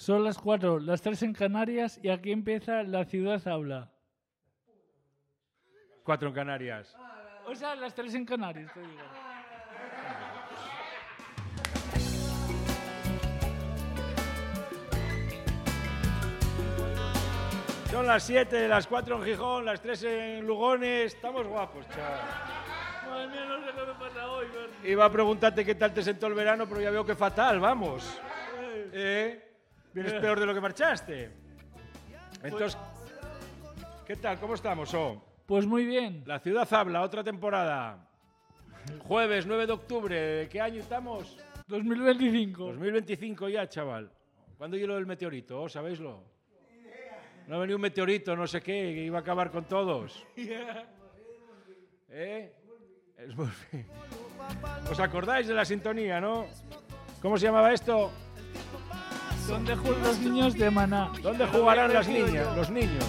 Son las 4, las 3 en Canarias y aquí empieza La Ciudad Habla. 4 en Canarias. O sea, las 3 en Canarias, te digo. Son las 7, las 4 en Gijón, las 3 en Lugones. Estamos guapos, chaval. Madre mía, no sé qué me pasa hoy, Bernie. Iba a preguntarte qué tal te sentó el verano, pero ya veo que fatal, vamos. Vienes peor de lo que marchaste. Entonces, ¿qué tal? ¿Cómo estamos, Pues muy bien. La Ciudad Habla, otra temporada. Jueves 9 de octubre. ¿De qué año estamos? 2025. 2025 ya, chaval. ¿Cuándo llegó el meteorito? ¿Sabéislo? No ha venido un meteorito, no sé qué, que iba a acabar con todos. ¿Os acordáis de la sintonía, no? ¿Cómo se llamaba esto? ¿Dónde juegan los niños de Maná? ¿Dónde jugarán las niñas, los niños?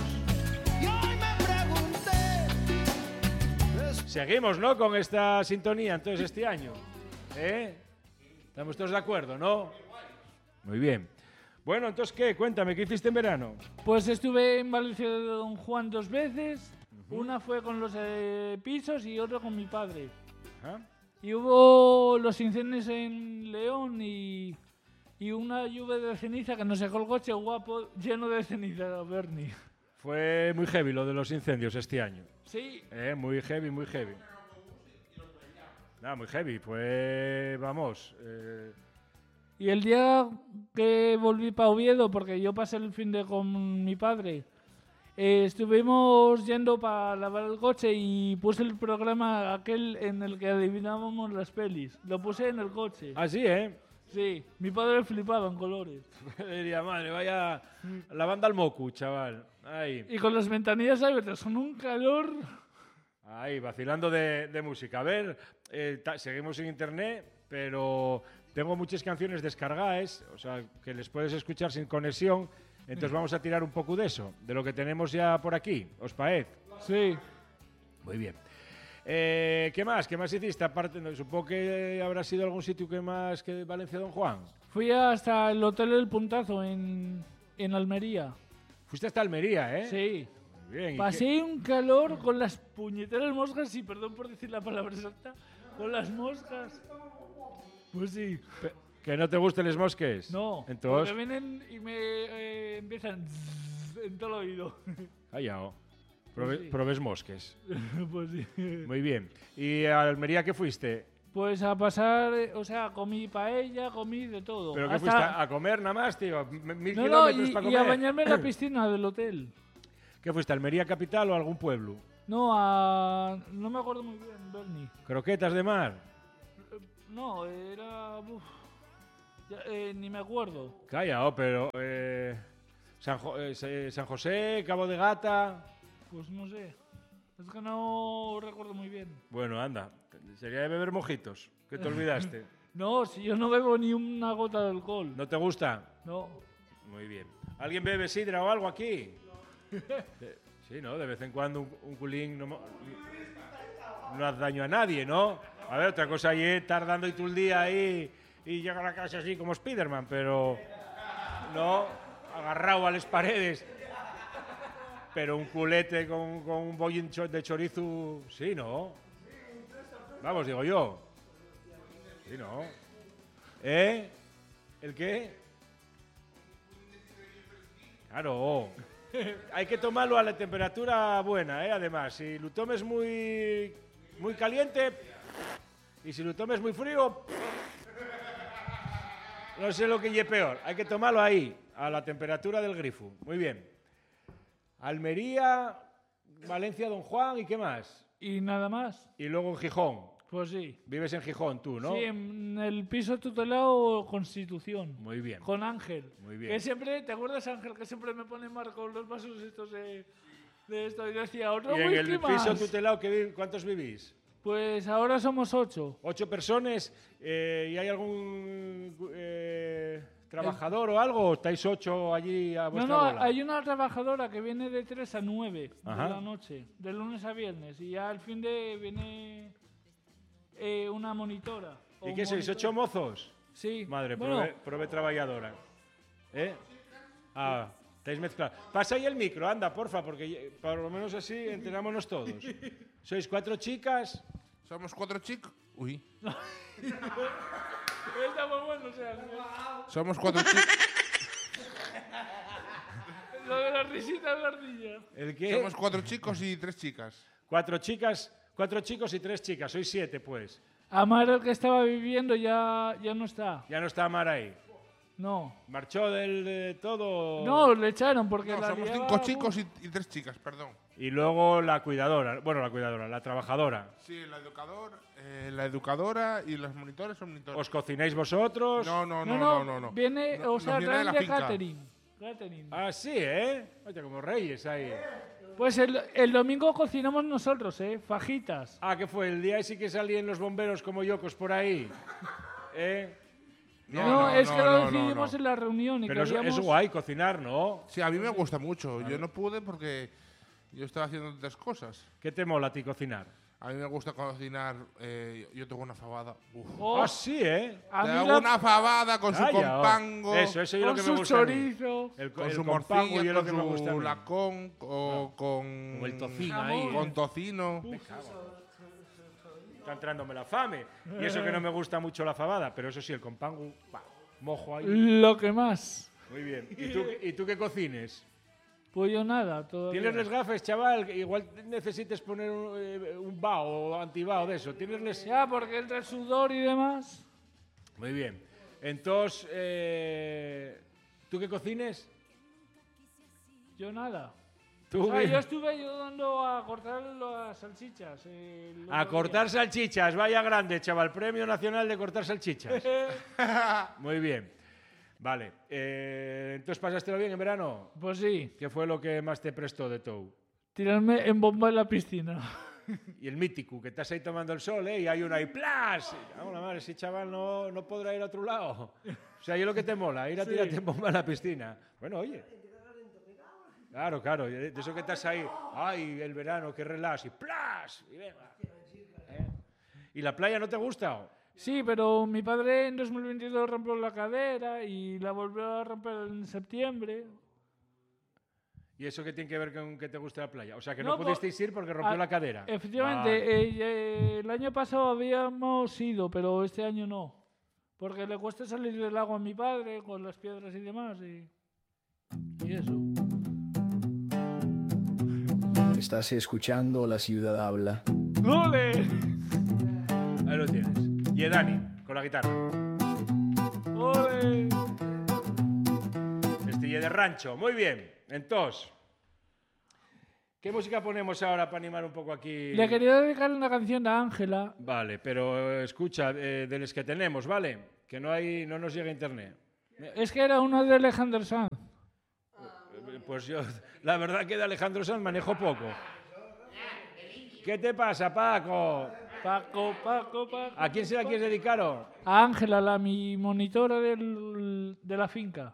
Seguimos, ¿no? Con esta sintonía, entonces, este año. ¿Estamos todos de acuerdo, no? Muy bien. Bueno, entonces, ¿qué? Cuéntame, ¿qué hiciste en verano? Pues estuve en Valencia de Don Juan 2 veces. Una fue con los pisos y otra con mi padre. Ajá. Y hubo los incendios en León y una lluvia de ceniza que nos dejó el coche guapo lleno de ceniza, Bernie. Fue muy heavy lo de los incendios este año. Sí. Muy heavy, muy heavy. Muy heavy. Pues, vamos... Y el día que volví para Oviedo, porque yo pasé el fin de con mi padre, estuvimos yendo para lavar el coche y puse el programa aquel en el que adivinábamos las pelis. Lo puse en el coche. Ah, sí, Sí, mi padre flipaba en colores. Diría, madre, vaya lavando al mocu, chaval. Ahí. Y con las ventanillas abiertas, son un calor... Ahí, vacilando de música. A ver, seguimos en internet, pero tengo muchas canciones descargadas, o sea, que les puedes escuchar sin conexión. Entonces vamos a tirar un poco de eso, de lo que tenemos ya por aquí. ¿Os parece? Sí. Muy bien. ¿Qué más? ¿Qué más hiciste? Aparte, supongo que habrá sido algún sitio que más que Valencia Don Juan. Fui hasta el Hotel El Puntazo en Almería. Fuiste hasta Almería, ¿eh? Sí. Muy bien. Pasé un calor con las puñeteras moscas, sí, perdón por decir la palabra exacta, con las moscas. Pues sí. ¿Que no te gusten los mosques? No, entonces porque vienen y me empiezan en todo el oído. Callao. Pues sí. Probes mosques. Pues sí. Muy bien. ¿Y a Almería qué fuiste? Pues a pasar, o sea, comí paella, comí de todo. ¿Pero qué fuiste a comer nada más, tío? 1000 No, kilómetros para comer. y a bañarme en la piscina del hotel. ¿Qué fuiste, Almería capital o algún pueblo? No, no me acuerdo muy bien, Bernie. ¿Croquetas de mar? No, era... ni me acuerdo. Callao, pero... San José, Cabo de Gata... Pues no sé. Es que no recuerdo muy bien. Bueno, anda. Sería de beber mojitos. ¿Qué te olvidaste? No, si yo no bebo ni una gota de alcohol. ¿No te gusta? No. Muy bien. ¿Alguien bebe sidra o algo aquí? Sí, ¿no? De vez en cuando un culín no hace daño a nadie, ¿no? A ver, otra cosa ahí estar dando y tú el día ahí y llega a la casa así como Spiderman, pero no, agarrado a las paredes. Pero un culete con un bollín de chorizo, sí, ¿no? Vamos, digo yo. Sí, ¿no? ¿El qué? Claro. Hay que tomarlo a la temperatura buena, además. Si lo tomes muy caliente y si lo tomes muy frío, no sé lo que es peor. Hay que tomarlo ahí, a la temperatura del grifo. Muy bien. Almería, Valencia, Don Juan, ¿y qué más? Y nada más. Y luego en Gijón. Pues sí. Vives en Gijón tú, ¿no? Sí, en el piso tutelado Constitución. Muy bien. Con Ángel. Muy bien. Que siempre, ¿te acuerdas, Ángel? Que siempre me pone marco los vasos estos de esto. Y decía, otro ¿Y en whisky el más. piso tutelado cuántos vivís? Pues ahora somos 8. 8 personas. ¿Y hay algún trabajador o algo? ¿O estáis 8 allí a vuestra bola? Hay una trabajadora que viene de 3 a 9 Ajá. de la noche, de lunes a viernes. Y ya al fin de viene una monitora. ¿Y qué sois, 8 mozos? Sí. Madre, bueno, prove trabajadora. Ah, estáis mezclados. Pasa ahí el micro, anda, porfa, porque por lo menos así enterámonos todos. ¿Sois 4 chicas? Somos 4 chicos. Uy. Está muy bueno, o sea, Somos 4 chicos. lo de las risitas de la ardilla. ¿El qué? Somos 4 chicos y 3 chicas. 4 chicos y 3 chicas. Sois 7, pues. Amar, el que estaba viviendo, ya no está. Ya no está Amar ahí. No. ¿Marchó de todo? No, le echaron porque No, la somos liaba 5 chicos y 3 chicas, perdón. Y luego la cuidadora. Bueno, la trabajadora. Sí, la educadora y los monitores son monitores. ¿Os cocináis vosotros? No. Viene, No, o sea, nos viene de traen la de finca. catering. Ah, sí, ¿eh? Oye, como reyes ahí. Pues el domingo cocinamos nosotros, fajitas. Ah, ¿qué fue? El día sí que salían los bomberos como yocos por ahí. No, es que lo decidimos en la reunión. Y Pero queríamos... es guay cocinar, ¿no? Sí, a mí me gusta mucho. Yo no pude porque yo estaba haciendo otras cosas. ¿Qué te mola a ti cocinar? A mí me gusta cocinar. Yo tengo una fabada. Uf. Oh, Ah, sí, ¿eh? a Te mí hago la- una fabada con su Calla, compango, Eso es lo con que me su gusta a mí. chorizo. con El su compango morcilla, y es lo con que me gusta a su mí. lacón, o con Como el tocino Jamón. ahí. con tocino. Está entrándome la fame. Y eso que no me gusta mucho la fabada, pero eso sí, el compango, pa, mojo ahí. Lo que más. Muy bien. ¿Y tú qué cocines? Pues yo nada, todavía. ¿Tienes les gafes, chaval? Igual necesites poner un bao o antibao de eso. ¿Tienes les... Ya, porque entre el sudor y demás. Muy bien. Entonces, ¿tú qué cocines? Yo nada. ¿Tú O sea, qué? yo estuve ayudando a cortar las salchichas. A cortar salchichas, vaya grande, chaval. Premio Nacional de Cortar Salchichas. Muy bien. Vale. Entonces, ¿pasástelo bien en verano? Pues sí, ¿Qué fue lo que más te prestó de todo? tirarme en bomba en la piscina. Y el mítico, que estás ahí tomando el sol, ¿eh? Y hay uno ahí, ¡plas! Vamos, madre, ese chaval no podrá ir a otro lado. O sea, ¿y lo que te mola? Ir a tirarte en bomba en la piscina. Bueno, oye. Claro, de eso que estás ahí, ¡ay, el verano, qué relax! Y ¡plas! Y venga. ¿Y la playa no te gusta? Sí, pero mi padre en 2022 rompió la cadera y la volvió a romper en septiembre. ¿Y eso qué tiene que ver con que te guste la playa? O sea, que No, no pudisteis ir porque rompió la cadera. Efectivamente, Vale. el año pasado habíamos ido, pero este año no. Porque le cuesta salir del agua a mi padre con las piedras y demás. Y eso. Estás escuchando La Ciudad Habla. ¡Ole! Ahí lo tienes. Y Dani, con la guitarra. ¡Ole! Estille de rancho. Muy bien. Entonces, ¿qué música ponemos ahora para animar un poco aquí? Le quería dedicar una canción a Ángela. Vale, pero escucha, de los que tenemos, ¿vale? Que no nos llega internet. Es que era una de Alejandro Sanz. Pues yo, la verdad que de Alejandro Sanz manejo poco. ¿Qué te pasa, Paco? Paco. ¿A quién se la quieres dedicar? A Ángela, mi monitora de la finca.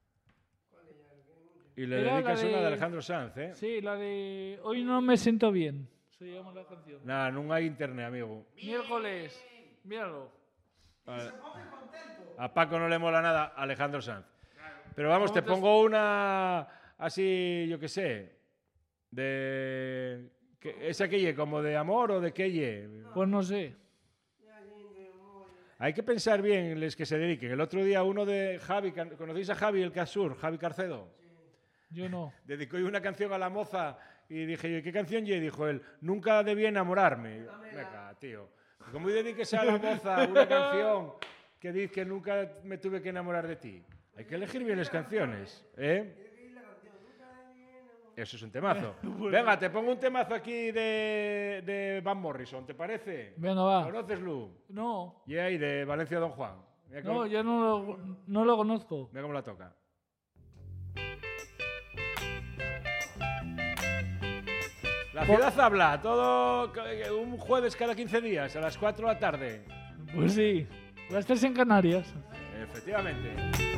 Y le Era dedicas la de- una de Alejandro Sanz, ¿eh? Sí, la de Hoy no me siento bien. Se llama la canción. Nada, no hay internet, amigo. Miércoles. Míralo. A Paco no le mola nada Alejandro Sanz. Pero vamos, ¿Cómo te te- pongo una así, yo qué sé, de... ¿Esa que ye? ¿Como de amor o de qué ye? Pues no sé. Hay que pensar bien los que se dediquen. El otro día uno de Javi, ¿conocéis a Javi el Casur? Javi Carcedo. Yo no. Dedicó una canción a la moza y dije yo, ¿qué canción ye? Dijo él, nunca debí enamorarme. Venga, tío. ¿Cómo dediques a la moza una canción que dice que nunca me tuve que enamorar de ti? Hay que elegir bien las canciones, ¿eh? Eso es un temazo. Venga, te pongo un temazo aquí de Van Morrison, ¿te parece? Venga, va. ¿Conoces, Lu? No. Y ahí, de Valencia Don Juan. Mira cómo, No, yo no lo conozco. mira cómo la toca. La ciudad habla, todo un jueves cada 15 días, a las 4 de la tarde. Pues sí. Las 3 en Canarias. Efectivamente.